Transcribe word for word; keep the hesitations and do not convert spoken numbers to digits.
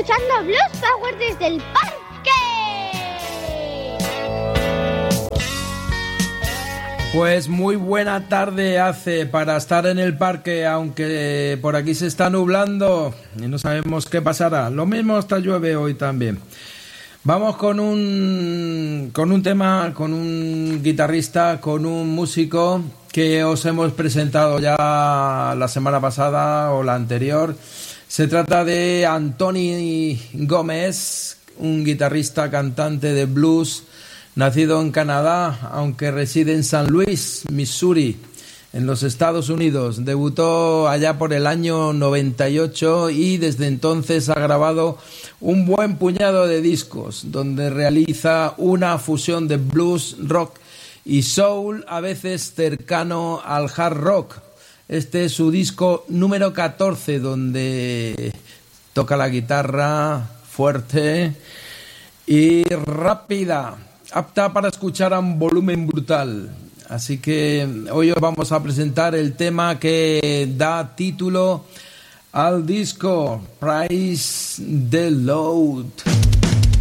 escuchando Blues Power desde el parque. Pues muy buena tarde hace para estar en el parque, aunque por aquí se está nublando y no sabemos qué pasará. Lo mismo hasta llueve hoy también. Vamos con un con un tema, con un guitarrista, con un músico que os hemos presentado ya la semana pasada o la anterior. Se trata de Anthony Gómez, un guitarrista cantante de blues, nacido en Canadá, aunque reside en San Luis, Missouri, en los Estados Unidos. Debutó allá por el año noventa y ocho y desde entonces ha grabado un buen puñado de discos, donde realiza una fusión de blues, rock y soul, a veces cercano al hard rock. Este es su disco número catorce, donde toca la guitarra fuerte y rápida, apta para escuchar a un volumen brutal. Así que hoy os vamos a presentar el tema que da título al disco, Praise the Lord.